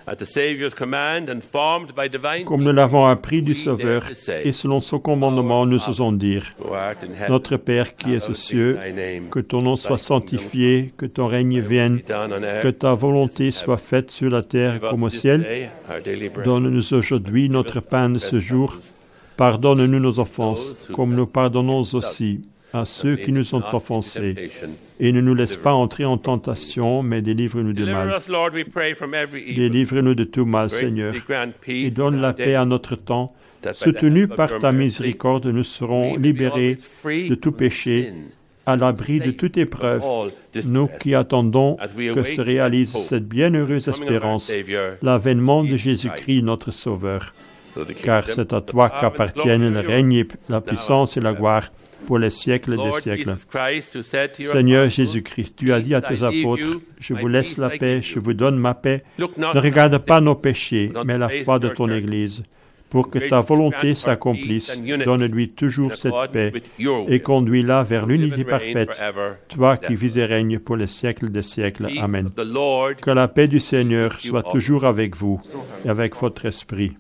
Comme nous l'avons appris du Sauveur, et selon son commandement, nous osons dire, Notre Père qui es aux cieux, que ton nom soit sanctifié, que ton règne vienne, que ta volonté soit faite sur la terre comme au ciel. Donne-nous aujourd'hui notre pain de ce jour. Pardonne-nous nos offenses, comme nous pardonnons aussi à ceux qui nous ont offensés. Et ne nous laisse pas entrer en tentation, mais délivre-nous du mal. Délivre-nous de tout mal, Seigneur, et donne la paix à notre temps. Soutenus par ta miséricorde, nous serons libérés de tout péché, à l'abri de toute épreuve, nous qui attendons que se réalise cette bienheureuse espérance, l'avènement de Jésus-Christ, notre Sauveur. Car c'est à toi qu'appartiennent le règne, la puissance et la gloire pour les siècles des siècles. Seigneur Jésus-Christ, tu as dit à tes apôtres, « Je vous laisse la paix, je vous donne ma paix. Ne regarde pas nos péchés, mais la foi de ton Église. Pour que ta volonté s'accomplisse, donne-lui toujours cette paix et conduis-la vers l'unité parfaite, toi qui vis et règnes pour les siècles des siècles. Amen. Que la paix du Seigneur soit toujours avec vous et avec votre esprit.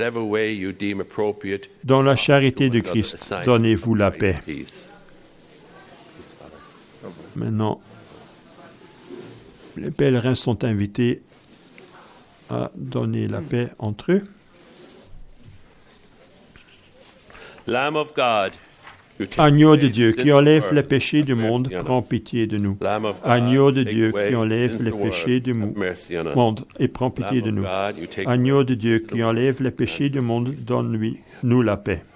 Dans la charité de Christ, donnez-vous la paix. Maintenant, les pèlerins sont invités à donner la paix entre eux. Agneau de Dieu qui enlève les péchés du monde, prends pitié de nous. Agneau de Dieu qui enlève les péchés du monde et prends pitié de nous. Agneau de Dieu qui enlève les péchés du monde, donne-nous la paix.